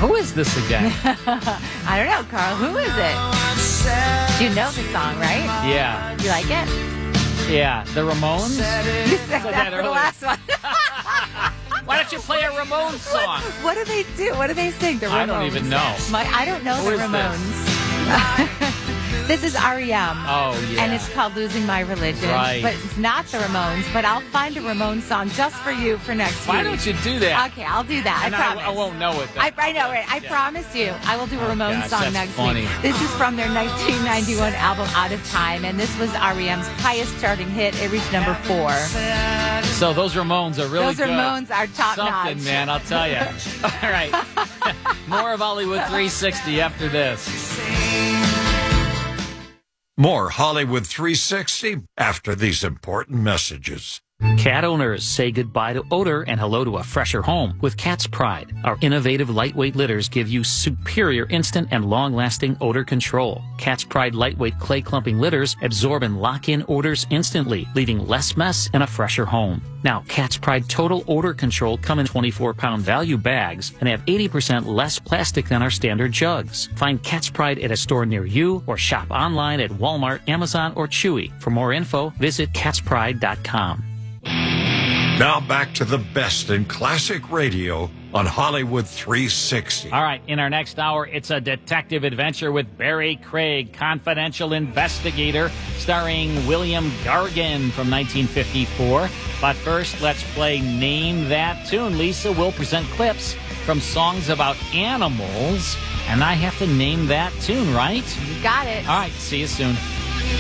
Who is this again? I don't know, Carl. Who is it? You know the song, right? Yeah. You like it? Yeah. The Ramones? You said that for the earlier. last one. Why don't you play a Ramones song? What do they do? What do they sing? The Ramones. I don't even know. I don't know Who the is Ramones. This is REM. Oh, yeah. And it's called Losing My Religion. Right. But it's not the Ramones. But I'll find a Ramones song just for you for next week. Why don't you do that? Okay, I'll do that. And I promise. I won't know it. I know it. I promise you. I will do a Ramones gosh, song that's next funny. week. This is from their 1991 album Out of Time. And this was REM's highest charting hit. It reached number 4. So those Ramones are really Those good. Ramones are top Something, notch. man, I'll tell you. All right. More of Hollywood 360 after this. More Hollywood 360 after these important messages. Cat owners say goodbye to odor and hello to a fresher home with Cat's Pride. Our innovative lightweight litters give you superior instant and long-lasting odor control. Cat's Pride lightweight clay clumping litters absorb and lock in odors instantly, leaving less mess and a fresher home. Now, Cat's Pride Total Odor Control come in 24-pound value bags and have 80% less plastic than our standard jugs. Find Cat's Pride at a store near you or shop online at Walmart, Amazon, or Chewy. For more info, visit catspride.com. Now back to the best in classic radio on Hollywood 360. All right, in our next hour, it's a detective adventure with Barry Craig, confidential investigator, starring William Gargan from 1954. But first, let's play Name That Tune. Lisa will present clips from songs about animals, and I have to name that tune, right? You got it. All right, see you soon.